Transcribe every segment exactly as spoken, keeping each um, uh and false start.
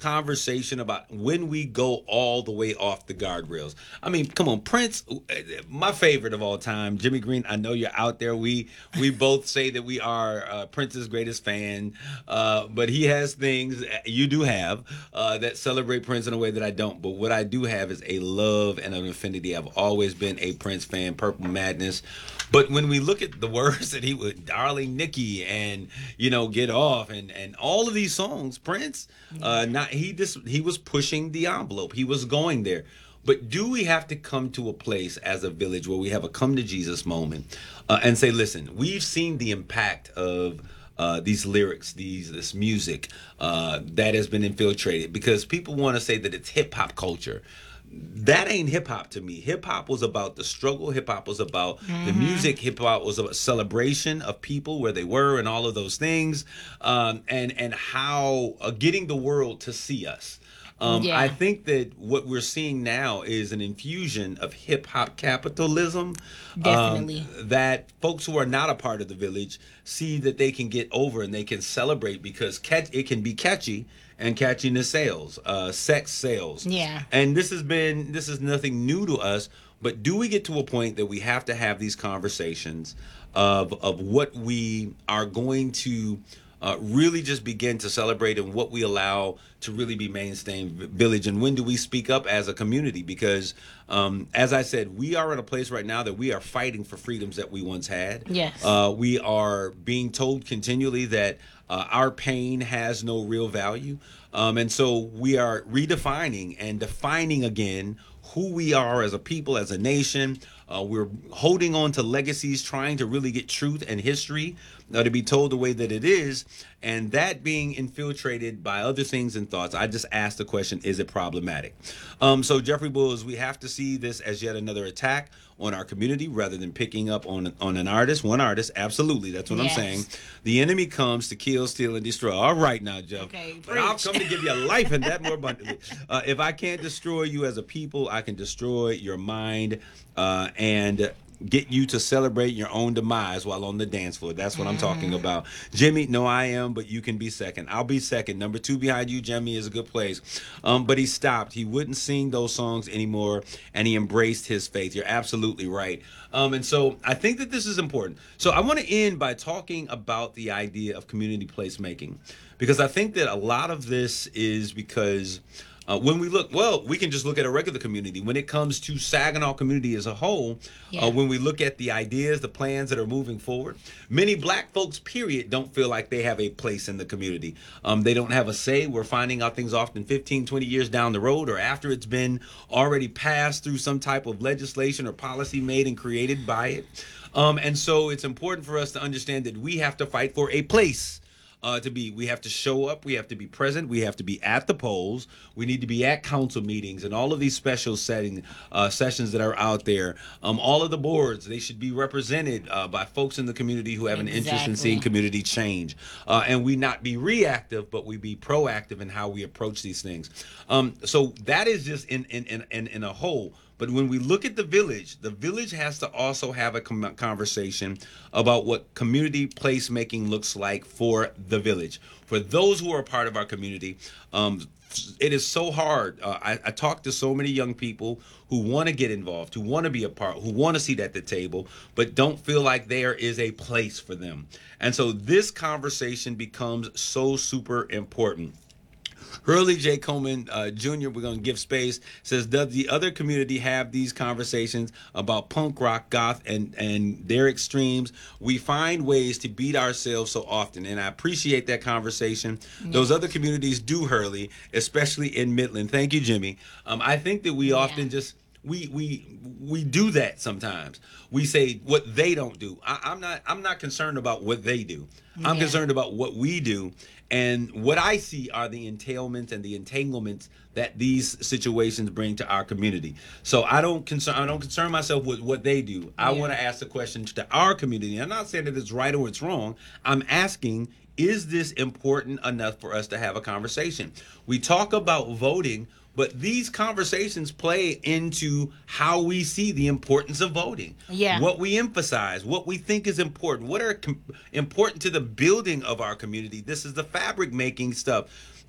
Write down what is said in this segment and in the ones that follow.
conversation about when we go all the way off the guardrails. I mean, come on, Prince, my favorite of all time, Jimmy Green. I know you're out there. We we both say that we are uh, Prince's greatest fan, uh, but he has things you do have uh, that celebrate Prince in a way that I don't. But what I do have is a love and an affinity. I've always been a Prince fan. Purple Madness. But when we look at the words that he would, Darling Nikki, and you know, Get Off, and and all of these songs, Prince, uh, not he just he was pushing the envelope. He was going there. But do we have to come to a place as a village where we have a come to Jesus moment uh, and say, listen, we've seen the impact of uh, these lyrics, these this music uh, that has been infiltrated, because people want to say that it's hip hop culture. That ain't hip hop to me. Hip hop was about the struggle. Hip hop was about mm-hmm. the music. Hip hop was about celebration of people where they were and all of those things, um, and and how uh, getting the world to see us. Um, yeah. I think that what we're seeing now is an infusion of hip hop capitalism. Definitely. Um, that folks who are not a part of the village see that they can get over and they can celebrate because catch, it can be catchy. And catching the sales, uh, sex sales. Yeah. And this has been, this is nothing new to us, but do we get to a point that we have to have these conversations of of what we are going to uh, really just begin to celebrate and what we allow to really be mainstay village, and when do we speak up as a community? Because um, as I said, we are in a place right now that we are fighting for freedoms that we once had. Yes. Uh, we are being told continually that uh, our pain has no real value. Um, and so we are redefining and defining again who we are as a people, as a nation. Uh, we're holding on to legacies, trying to really get truth and history uh, to be told the way that it is. And that being infiltrated by other things and thoughts, I just asked the question, is it problematic? Um, so Jeffrey Bulls, we have to see this as yet another attack on our community rather than picking up on on an artist, one artist. Absolutely. That's what yes. I'm saying. The enemy comes to kill, steal, and destroy. All right now, Jeff. Okay, but I'll come to give you a life and that more abundantly. Uh, if I can't destroy you as a people, I can destroy your mind uh, and get you to celebrate your own demise while on the dance floor. That's what I'm talking about. Jimmy, no, I am, but you can be second. I'll be second. Number two behind you, Jimmy, is a good place. Um, but he stopped. He wouldn't sing those songs anymore, and he embraced his faith. You're absolutely right. Um, and so I think that this is important. So I want to end by talking about the idea of community placemaking, because I think that a lot of this is because Uh, when we look, well, we can just look at a regular community. When it comes to Saginaw community as a whole, yeah. uh, when we look at the ideas, the plans that are moving forward, many black folks, period, don't feel like they have a place in the community. Um, they don't have a say. We're finding out things often fifteen, twenty years down the road, or after it's been already passed through some type of legislation or policy made and created by it. Um, and so it's important for us to understand that we have to fight for a place. Uh, to be, we have to show up, we have to be present, we have to be at the polls, we need to be at council meetings and all of these special setting uh, sessions that are out there. Um, all of the boards, they should be represented uh, by folks in the community who have an exactly. interest in seeing community change. Uh, and we not be reactive, but we be proactive in how we approach these things. Um, so that is just in, in, in, in, in a whole. But when we look at the village, the village has to also have a com- conversation about what community placemaking looks like for the village. For those who are a part of our community, um, it is so hard. Uh, I, I talk to so many young people who want to get involved, who want to be a part, who want to sit at the table, but don't feel like there is a place for them. And so this conversation becomes so super important. Hurley J. Coleman uh, Junior, we're going to give space, says, does the other community have these conversations about punk rock, goth, and, and their extremes? We find ways to beat ourselves so often, and I appreciate that conversation. Yeah. Those other communities do, Hurley, especially in Midland. Thank you, Jimmy. Um, I think that we yeah. often just... We we we do that sometimes. We say what they don't do. I, I'm not I'm not concerned about what they do. I'm yeah. concerned about what we do, and what I see are the entailments and the entanglements that these situations bring to our community. So I don't concern I don't concern myself with what they do. I yeah. want to ask the question to our community. I'm not saying that it's right or it's wrong. I'm asking, is this important enough for us to have a conversation? We talk about voting, but these conversations play into how we see the importance of voting. Yeah. What we emphasize, what we think is important, what are com- important to the building of our community. This is the fabric making stuff.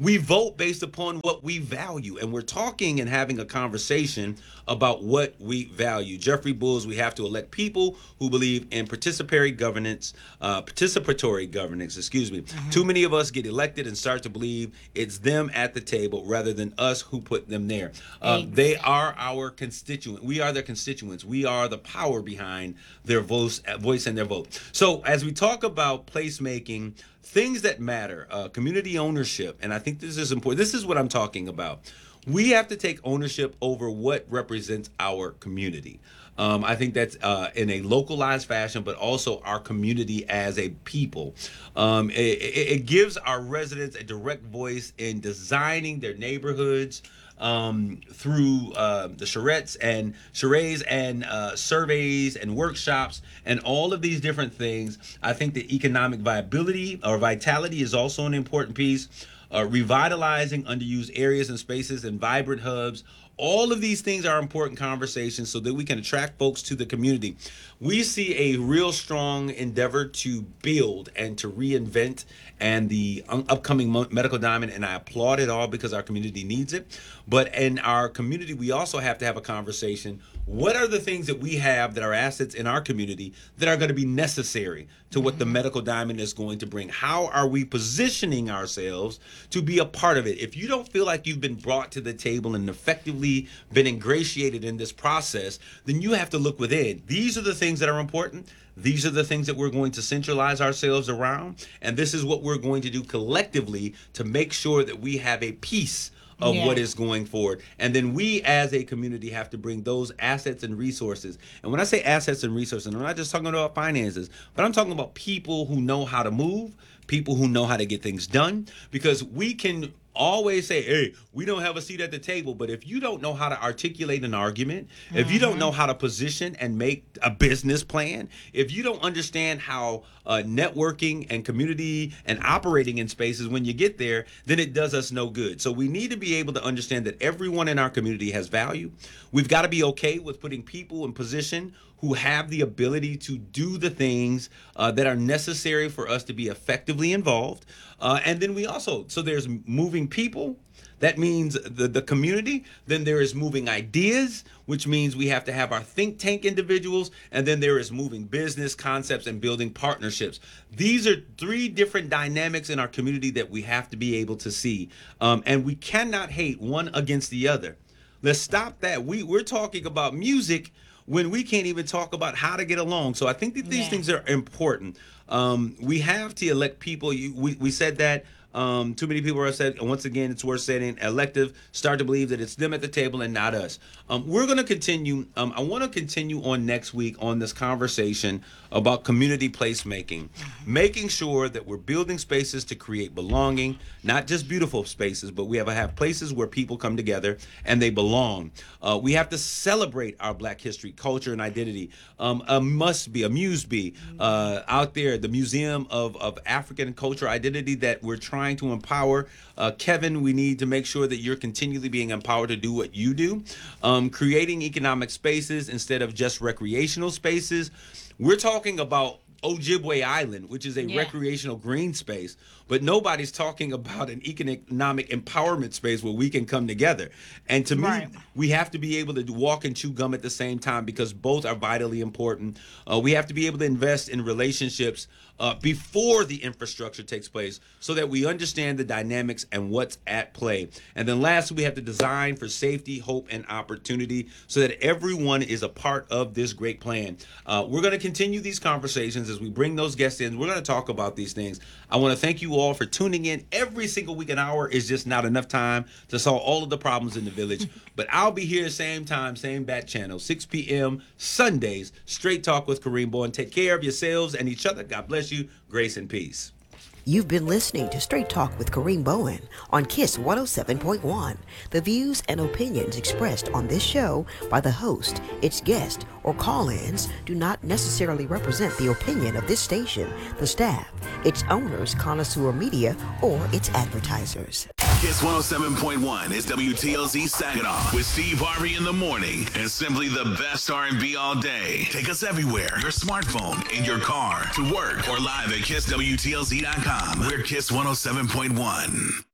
We vote based upon what we value, and we're talking and having a conversation about what we value. Jeffrey Bulls, we have to elect people who believe in participatory governance, uh, participatory governance, excuse me. Mm-hmm. Too many of us get elected and start to believe it's them at the table rather than us who put them there. Uh, they are our constituent. We are their constituents. We are the power behind their voice, voice and their vote. So as we talk about placemaking, things that matter, uh, community ownership, and I think this is important. This is what I'm talking about. We have to take ownership over what represents our community. Um, I think that's uh, in a localized fashion, but also our community as a people. Um, it, it, it gives our residents a direct voice in designing their neighborhoods, Um, through uh, the charrettes and charades and uh, surveys and workshops and all of these different things. I think the economic viability or vitality is also an important piece. Uh, revitalizing underused areas and spaces and vibrant hubs. All of these things are important conversations so that we can attract folks to the community. We see a real strong endeavor to build and to reinvent and the un- upcoming mo- medical diamond, and I applaud it all because our community needs it. But in our community, we also have to have a conversation. What are the things that we have that are assets in our community that are going to be necessary to what the medical diamond is going to bring? How are we positioning ourselves to be a part of it? If you don't feel like you've been brought to the table and effectively been ingratiated in this process, then you have to look within. These are the things that are important. These are the things that we're going to centralize ourselves around. And this is what we're going to do collectively to make sure that we have a piece of yeah. what is going forward. And then we as a community have to bring those assets and resources. And when I say assets and resources, I'm not just talking about finances, but I'm talking about people who know how to move, people who know how to get things done, because we can always say, hey, we don't have a seat at the table. But if you don't know how to articulate an argument, mm-hmm. if you don't know how to position and make a business plan, if you don't understand how uh, networking and community and operating in spaces when you get there, then it does us no good. So we need to be able to understand that everyone in our community has value. We've got to be okay with putting people in position who have the ability to do the things uh, that are necessary for us to be effectively involved. Uh, and then we also, so there's moving people. That means the, the community. Then there is moving ideas, which means we have to have our think tank individuals. And then there is moving business concepts and building partnerships. These are three different dynamics in our community that we have to be able to see. Um, and we cannot hate one against the other. Let's stop that. We, we're talking about music when we can't even talk about how to get along. So I think that these yeah. things are important. Um, we have to elect people. You, we, we said that. Um, too many people have said, and once again, it's worth saying, elective, start to believe that it's them at the table and not us. Um, we're going to continue. Um, I want to continue on next week on this conversation about community placemaking, making sure that we're building spaces to create belonging, not just beautiful spaces, but we have to have places where people come together and they belong. Uh, we have to celebrate our Black history, culture, and identity. Um, a must be, a muse be uh, out there, the Museum of, of African Culture Identity that we're trying to empower. Uh, Kevin, we need to make sure that you're continually being empowered to do what you do. Um, creating economic spaces instead of just recreational spaces. We're talking about Ojibwe Island, which is a yeah. recreational green space, but nobody's talking about an economic empowerment space where we can come together. And to right. me, we have to be able to walk and chew gum at the same time because both are vitally important. Uh, we have to be able to invest in relationships uh, before the infrastructure takes place so that we understand the dynamics and what's at play. And then lastly, we have to design for safety, hope, and opportunity so that everyone is a part of this great plan. Uh, we're going to continue these conversations as we bring those guests in. We're going to talk about these things. I want to thank you all for tuning in. Every single week, an hour is just not enough time to solve all of the problems in the village. But I'll be here same time, same bat channel, six p.m. Sundays, Straight Talk with Kareem Bowen. Take care of yourselves and each other. God bless you. Grace and peace. You've been listening to Straight Talk with Kareem Bowen on KISS one oh seven point one. The views and opinions expressed on this show by the host, its guest, or call-ins do not necessarily represent the opinion of this station, the staff, its owners, Connoisseur Media, or its advertisers. KISS one oh seven point one is W T L Z Saginaw with Steve Harvey in the morning and simply the best R and B all day. Take us everywhere. Your smartphone, in your car, to work, or live at kiss W T L Z dot com. We're KISS one oh seven point one.